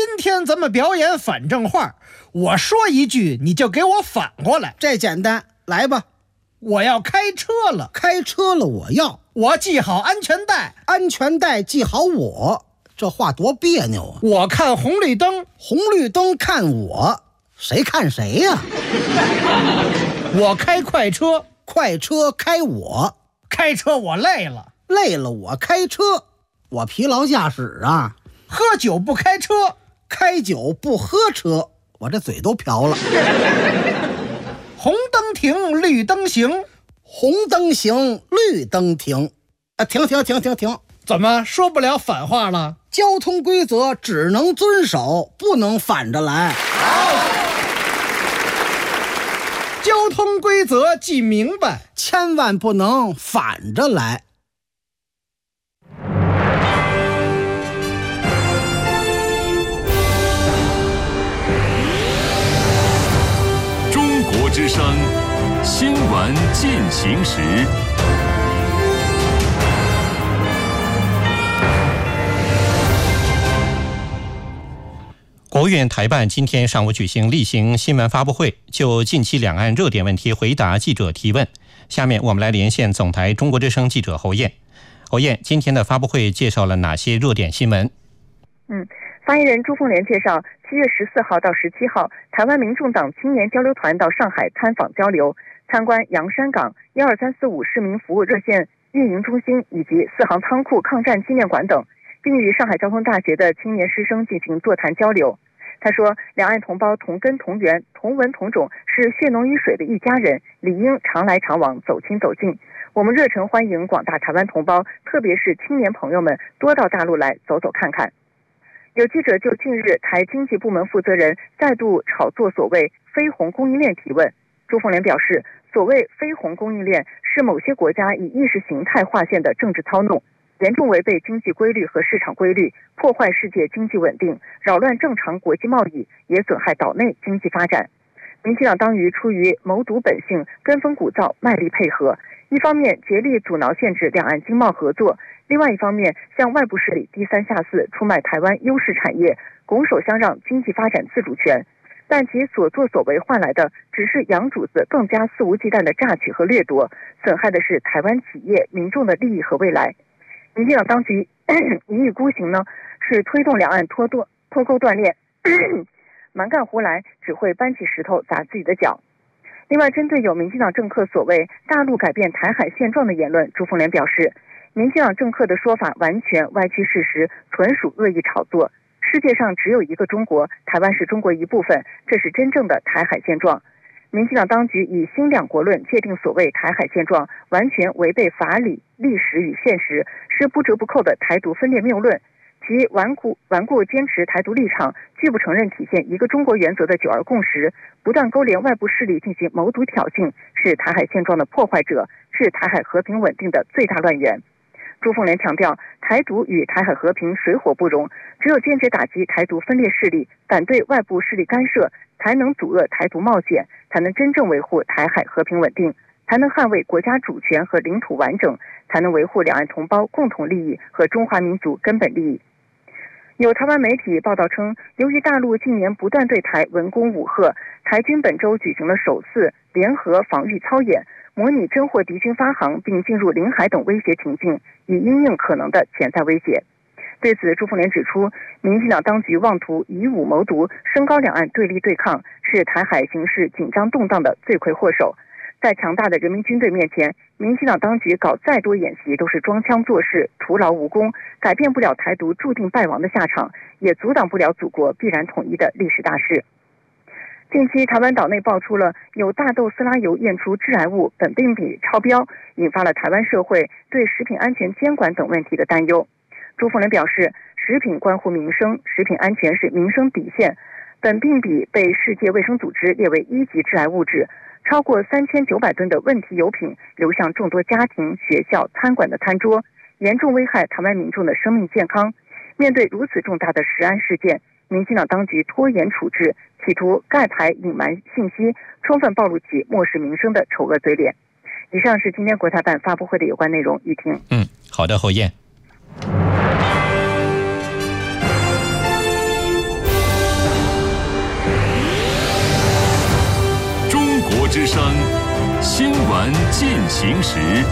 今天咱们表演反正话，我说一句你就给我反过来。 这简单，来吧。 我要开车了。 开车了， 我系好安全带。 安全带系好我。这话多别扭啊！ 我看红绿灯。 红绿灯看我，谁看谁呀？ 我开快车。 快车开我。 开车我累了。 累了我开车。我疲劳驾驶啊。 喝酒不开车。 开酒不喝车。我这嘴都瓢了。 红灯停，绿灯行。 红灯行，绿灯停。停！ 怎么说不了反话了？ 交通规则只能遵守，不能反着来。 交通规则记明白， 千万不能反着来。 中国之声新闻进行时。 国务院台办今天上午举行例行新闻发布会，就近期两岸热点问题回答记者提问。下面我们来连线总台中国之声记者侯燕。侯燕，今天的发布会介绍了哪些热点新闻？ 发言人朱凤莲介绍，7月14号到17号，台湾民众党青年交流团到上海参访交流，参观洋山港、12345市民服务热线运营中心以及4行仓库抗战纪念馆等，并与上海交通大学的青年师生进行座谈交流。他说，两岸同胞同根同源，同文同种，是血浓于水的一家人，理应常来常往，走亲走近。我们热诚欢迎广大台湾同胞，特别是青年朋友们多到大陆来走走看看。有记者就近日台经济部门负责人再度炒作所谓非红供应链提问。朱凤莲表示，所谓非红供应链是某些国家以意识形态划线的政治操弄，严重违背经济规律和市场规律，破坏世界经济稳定，扰乱正常国际贸易，也损害岛内经济发展。民进党当局出于谋独本性，跟风鼓噪，卖力配合，一方面竭力阻挠限制两岸经贸合作，另外一方面向外部势力低三下四出卖台湾优势产业，拱手相让经济发展自主权。但其所作所为换来的只是洋主子更加肆无忌惮的榨取和掠夺，损害的是台湾企业民众的利益和未来。民进党当局一意孤行呢，是推动两岸脱钩断裂，蛮干胡来，只会搬起石头砸自己的脚。另外，针对有民进党政客所谓大陆改变台海现状的言论，朱凤莲表示，民进党政客的说法完全歪曲事实，纯属恶意炒作。世界上只有一个中国，台湾是中国一部分，这是真正的台海现状。民进党当局以新两国论界定所谓台海现状，完全违背法理、历史与现实，是不折不扣的台独分裂谬论。其顽固坚持台独立场，拒不承认体现一个中国原则的九二共识，不断勾连外部势力进行谋独挑衅，是台海现状的破坏者，是台海和平稳定的最大乱源。朱凤莲强调，台独与台海和平水火不容，只有坚决打击台独分裂势力，反对外部势力干涉，才能阻遏台独冒险，才能真正维护台海和平稳定，才能捍卫国家主权和领土完整，才能维护两岸同胞共同利益和中华民族根本利益。有台湾媒体报道称，由于大陆近年不断对台文攻武吓，台军本周举行了首次联合防御操演，模拟侦获敌军发航并进入领海等威胁情境，以因应可能的潜在威胁。对此，朱凤莲指出，民进党当局妄图以武谋独，升高两岸对立对抗，是台海形势紧张动荡的罪魁祸首。在强大的人民军队面前，民进党当局搞再多演习都是装腔作势，徒劳无功，改变不了台独注定败亡的下场，也阻挡不了祖国必然统一的历史大势。近期台湾岛内爆出了有大豆斯拉油验出致癌物苯并芘超标，引发了台湾社会对食品安全监管等问题的担忧。朱凤莲表示，食品关乎民生，食品安全是民生底线。苯并芘被世界卫生组织列为1级致癌物质，超过3900吨的问题油品流向众多家庭、学校、餐馆的餐桌，严重危害台湾民众的生命健康。面对如此重大的食安事件，民进党当局拖延处置，企图盖牌隐瞒信息，充分暴露其漠视民生的丑恶嘴脸。以上是今天国台办发布会的有关内容，雨婷。 好的，侯燕。 进行时。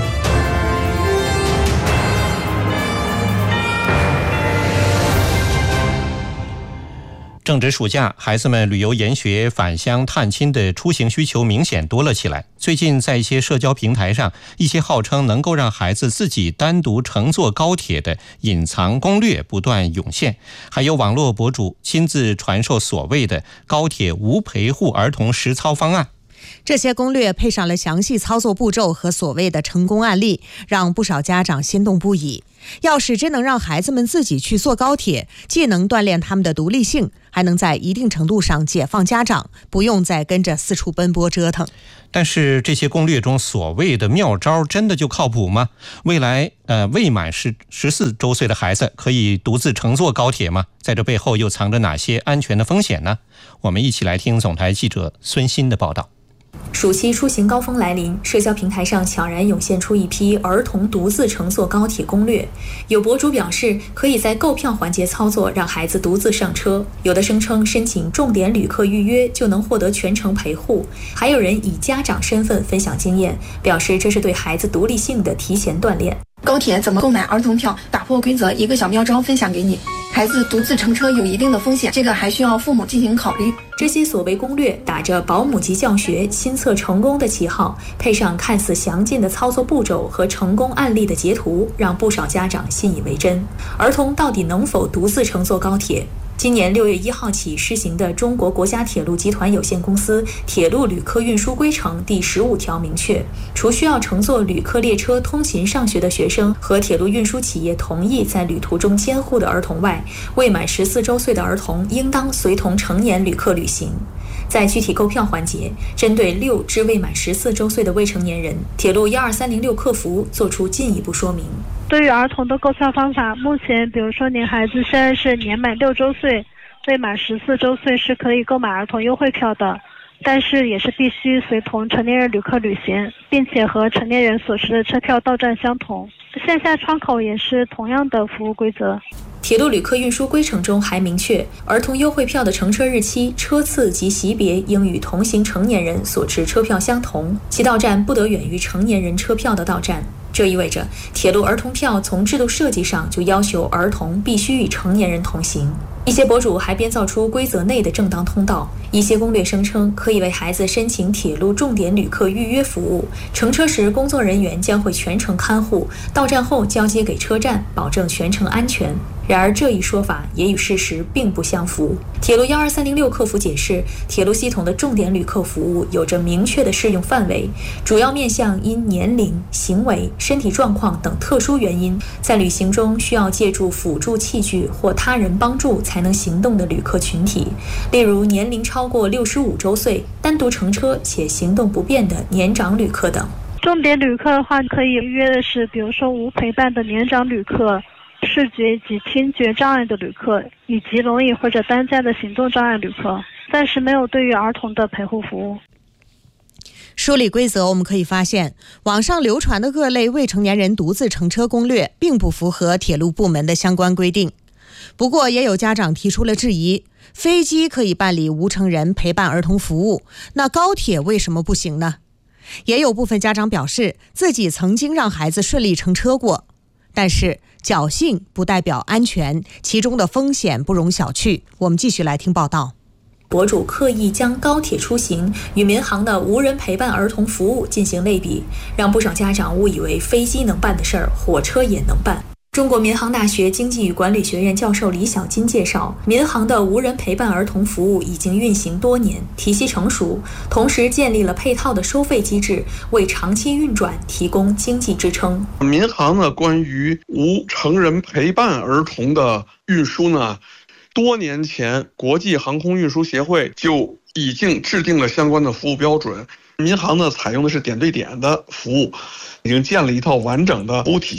正值暑假，孩子们旅游研学、返乡探亲的出行需求明显多了起来。最近在一些社交平台上，一些号称能够让孩子自己单独乘坐高铁的隐藏攻略不断涌现，还有网络博主亲自传授所谓的高铁无陪护儿童实操方案。 这些攻略配上了详细操作步骤和所谓的成功案例，让不少家长心动不已。要是真能让孩子们自己去坐高铁，既能锻炼他们的独立性，还能在一定程度上解放家长，不用再跟着四处奔波折腾。 但是这些攻略中所谓的妙招真的就靠谱吗？未来未满14周岁的孩子可以独自乘坐高铁吗？在这背后又藏着哪些安全的风险呢？我们一起来听总台记者孙鑫的报道。 暑期出行高峰来临，社交平台上悄然涌现出一批儿童独自乘坐高铁攻略。有博主表示，可以在购票环节操作，让孩子独自上车；有的声称申请重点旅客预约就能获得全程陪护；还有人以家长身份分享经验，表示这是对孩子独立性的提前锻炼。 高铁怎么购买儿童票？打破规则，一个小妙招分享给你。孩子独自乘车有一定的风险，这个还需要父母进行考虑。 这些所谓攻略打着保姆级教学、亲测成功的旗号，配上看似详尽的操作步骤和成功案例的截图，让不少家长信以为真。儿童到底能否独自乘坐高铁？今年6月1号起施行的中国国家铁路集团有限公司铁路旅客运输规程第15条明确，除需要乘坐旅客列车通勤上学的学生和铁路运输企业同意在旅途中监护的儿童外，未满14周岁的儿童应当随同成年旅客旅行。在具体购票环节，针对6至未满14周岁的未成年人，铁路12306客服做出进一步说明。 对于儿童的购票方法，目前比如说您孩子现在是年满6周岁，未满14周岁是可以购买儿童优惠票的，但是也是必须随同成年人旅客旅行，并且和成年人所持的车票到站相同。线下窗口也是同样的服务规则。 铁路旅客运输规程中还明确，儿童优惠票的乘车日期、车次及级别应与同行成年人所持车票相同，其到站不得远于成年人车票的到站。这意味着铁路儿童票从制度设计上就要求儿童必须与成年人同行。一些博主还编造出规则内的正当通道，一些攻略声称可以为孩子申请铁路重点旅客预约服务，乘车时工作人员将会全程看护，到站后交接给车站，保证全程安全。然而这一说法也与事实并不相符。铁路12306客服解释，铁路系统的重点旅客服务有着明确的适用范围，主要面向因年龄、行为、身体状况等特殊原因，在旅行中需要借助辅助器具或他人帮助才能行动的旅客群体，例如年龄超过65周岁、单独乘车且行动不便的年长旅客等。 重点旅客的话，可以约的是比如说无陪伴的年长旅客、视觉及听觉障碍的旅客，以及轮椅或者担架的行动障碍旅客，暂时没有对于儿童的陪护服务。 梳理规则，我们可以发现，网上流传的各类未成年人独自乘车攻略并不符合铁路部门的相关规定。不过也有家长提出了质疑，飞机可以办理无成人陪伴儿童服务，那高铁为什么不行呢？也有部分家长表示自己曾经让孩子顺利乘车过，但是侥幸不代表安全，其中的风险不容小觑。我们继续来听报道。 博主刻意将高铁出行与民航的无人陪伴儿童服务进行类比，让不少家长误以为飞机能办的事儿，火车也能办。中国民航大学经济与管理学院教授李小金介绍，民航的无人陪伴儿童服务已经运行多年，体系成熟，同时建立了配套的收费机制，为长期运转提供经济支撑。 民航呢，关于无成人陪伴儿童的运输呢，多年前国际航空运输协会就已经制定了相关的服务标准。民航呢，采用的是点对点的服务，已经建了一套完整的服务体系。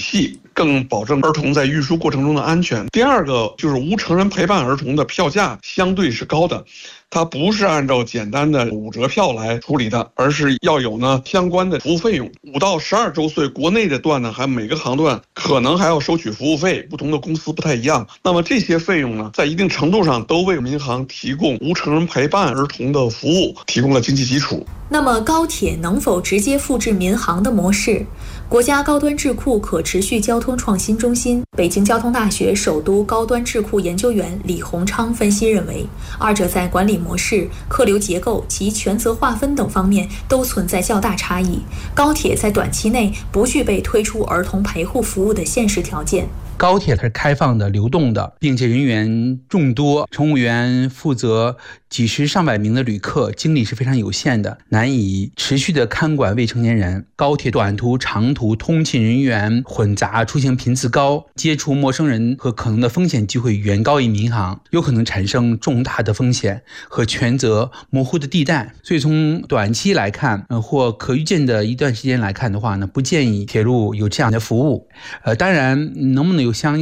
更保证儿童在运输过程中的安全。第二个就是无成人陪伴儿童的票价相对是高的，它不是按照简单的5折票来处理的，而是要有相关的服务费用。5到12周岁国内的段还每个航段可能还要收取服务费，不同的公司不太一样。那么这些费用在一定程度上都为民航提供无成人陪伴儿童的服务提供了经济基础。 那么高铁能否直接复制民航的模式？国家高端智库可持续交通创新中心、北京交通大学首都高端智库研究员李洪昌分析认为，二者在管理模式、客流结构及权责划分等方面都存在较大差异。高铁在短期内不具备推出儿童陪护服务的现实条件。 高铁它是开放的、流动的，并且人员众多，乘务员负责几十上百名的旅客，精力是非常有限的，难以持续的看管未成年人。高铁短途、长途通勤人员混杂，出行频次高，接触陌生人和可能的风险机会远高于民航，有可能产生重大的风险和权责模糊的地带。所以从短期来看，或可预见的一段时间来看的话呢，不建议铁路有这样的服务。当然，能不能有相应